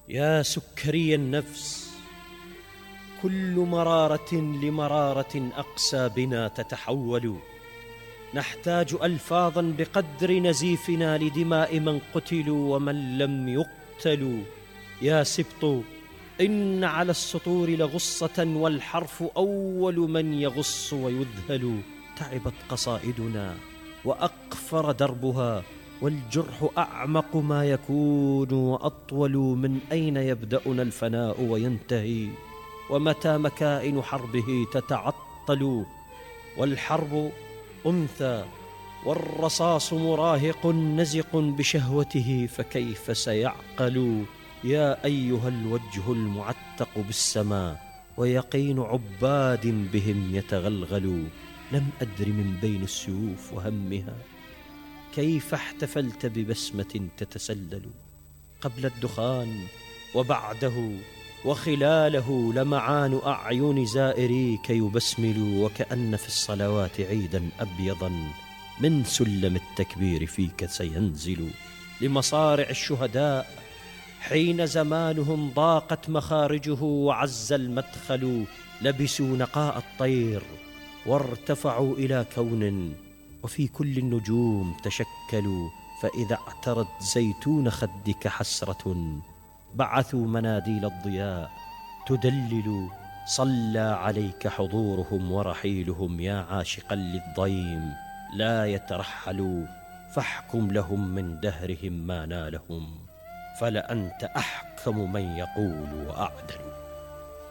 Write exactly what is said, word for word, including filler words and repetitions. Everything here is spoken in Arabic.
يا سكري النفس، كل مرارة لمرارة أقسى بنا تتحول. نحتاج ألفاظا بقدر نزيفنا لدماء من قتلوا ومن لم يقتلوا. يا سبط، إن على السطور لغصة، والحرف أول من يغص ويذهل. تعبت قصائدنا وأقفر دربها، والجرح أعمق ما يكون وأطول. من أين يبدأنا الفناء وينتهي؟ ومتى مكائن حربه تتعطل؟ والحرب أنثى والرصاص مراهق نزق بشهوته، فكيف سيعقل؟ يا أيها الوجه المعتق بالسماء، ويقين عباد بهم يتغلغل. لم أدر من بين السيوف وهمها كيف احتفلت ببسمة تتسلل. قبل الدخان وبعده وخلاله لمعان أعين زائريك يبسمل، وكأن في الصلوات عيدا أبيضا من سلم التكبير فيك سينزل. لمصارع الشهداء حين زمانهم ضاقت مخارجه وعز المدخل، لبسوا نقاء الطير وارتفعوا إلى كون، وفي كل النجوم تشكلوا. فإذا اعترت زيتون خدك حسرة، بعثوا مناديل الضياء تدلل. صلى عليك حضورهم ورحيلهم يا عاشقا للضيم لا يترحلوا. فاحكم لهم من دهرهم ما نالهم، فلأنت أحكم من يقول وأعدل.